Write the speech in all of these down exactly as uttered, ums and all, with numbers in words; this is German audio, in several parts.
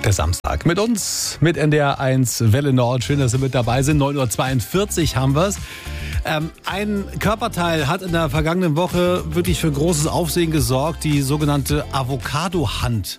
Der Samstag mit uns, mit N D R eins Welle Nord. Schön, dass Sie mit dabei sind. neun Uhr zweiundvierzig haben wir es. Ähm, ein Körperteil hat in der vergangenen Woche wirklich für großes Aufsehen gesorgt. Die sogenannte Avocado-Hand.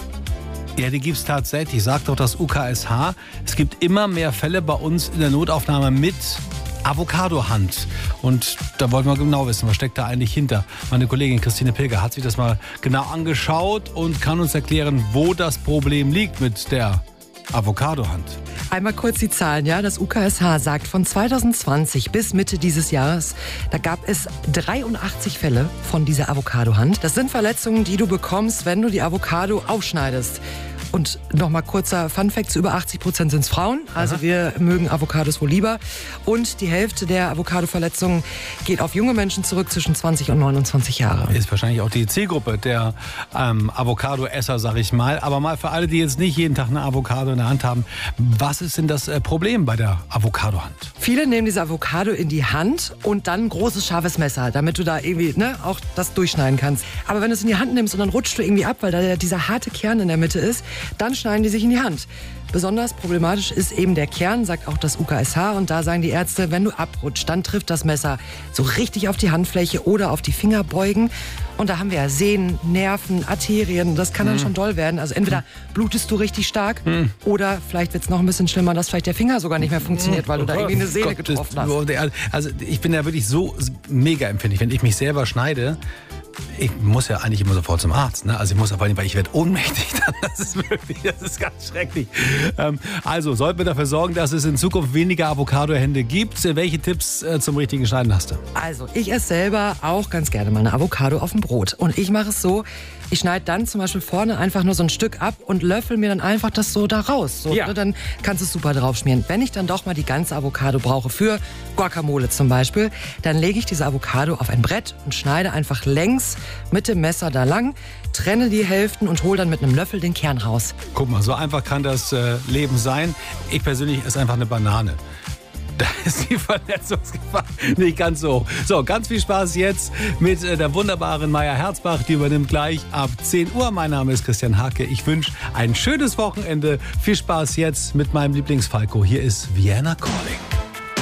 Ja, die gibt es tatsächlich, sagt auch das U K S H. Es gibt immer mehr Fälle bei uns in der Notaufnahme mit Avocado-Hand. Und da wollen wir genau wissen, was steckt da eigentlich hinter. Meine Kollegin Christine Pilger hat sich das mal genau angeschaut und kann uns erklären, wo das Problem liegt mit der Avocado-Hand. Einmal kurz die Zahlen, ja. Das U K S H sagt, von zweitausendzwanzig bis Mitte dieses Jahres, da gab es dreiundachtzig Fälle von dieser Avocado-Hand. Das sind Verletzungen, die du bekommst, wenn du die Avocado aufschneidest. Und nochmal kurzer Funfact, zu über achtzig Prozent sind es Frauen. Also Aha. wir mögen Avocados wohl lieber. Und die Hälfte der Avocado-Verletzungen geht auf junge Menschen zurück zwischen zwanzig und neunundzwanzig Jahre. Ist wahrscheinlich auch die Zielgruppe der ähm, Avocado-Esser, sag ich mal. Aber mal für alle, die jetzt nicht jeden Tag eine Avocado in der Hand haben, was ist denn das äh, Problem bei der Avocado-Hand? Viele nehmen diese Avocado in die Hand und dann ein großes, scharfes Messer, damit du da irgendwie ne, auch das durchschneiden kannst. Aber wenn du es in die Hand nimmst und dann rutscht du irgendwie ab, weil da dieser harte Kern in der Mitte ist, dann schneiden die sich in die Hand. Besonders problematisch ist eben der Kern, sagt auch das U K S H. Und da sagen die Ärzte, wenn du abrutscht, dann trifft das Messer so richtig auf die Handfläche oder auf die Fingerbeugen. Und da haben wir ja Sehnen, Nerven, Arterien. Das kann dann schon doll werden. Also entweder blutest du richtig stark mhm. oder vielleicht wird es noch ein bisschen schlimmer, dass vielleicht der Finger sogar nicht mehr funktioniert, weil du da irgendwie eine Sehne Gott, getroffen hast. Also ich bin ja wirklich so mega empfindlich, wenn ich mich selber schneide. Ich muss ja eigentlich immer sofort zum Arzt, ne? Also ich muss auf jeden Fall, ich werde ohnmächtig dann. Das ist wirklich, das ist ganz schrecklich. Ähm, also sollten wir dafür sorgen, dass es in Zukunft weniger Avocado-Hände gibt. Welche Tipps äh, zum richtigen Schneiden hast du? Also ich esse selber auch ganz gerne mal eine Avocado auf dem Brot. Und ich mache es so, ich schneide dann zum Beispiel vorne einfach nur so ein Stück ab und löffel mir dann einfach das so da raus. So, ja. ne, dann kannst du es super drauf schmieren. Wenn ich dann doch mal die ganze Avocado brauche, für Guacamole zum Beispiel, dann lege ich diese Avocado auf ein Brett und schneide einfach längs mit dem Messer da lang, trenne die Hälften und hole dann mit einem Löffel den Kern raus. Guck mal, so einfach kann das äh, Leben sein. Ich persönlich esse einfach eine Banane. Da ist die Verletzungsgefahr nicht ganz so hoch. So, ganz viel Spaß jetzt mit äh, der wunderbaren Maya Herzbach. Die übernimmt gleich ab zehn Uhr. Mein Name ist Christian Hake. Ich wünsche ein schönes Wochenende. Viel Spaß jetzt mit meinem Lieblingsfalco. Hier ist Vienna Calling.